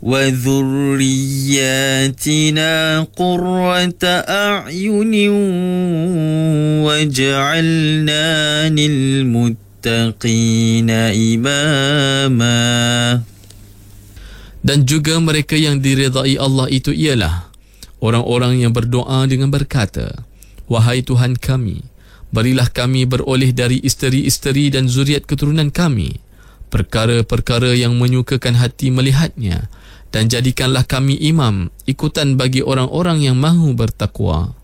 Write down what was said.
وذرياتنا قرة أعين وجعلنا للمتقين إماما. Dan juga mereka yang diridai Allah itu ialah orang-orang yang berdoa dengan berkata, Wahai Tuhan kami, berilah kami beroleh dari isteri-isteri dan zuriat keturunan kami perkara-perkara yang menyukakan hati melihatnya, dan jadikanlah kami imam ikutan bagi orang-orang yang mahu bertakwa.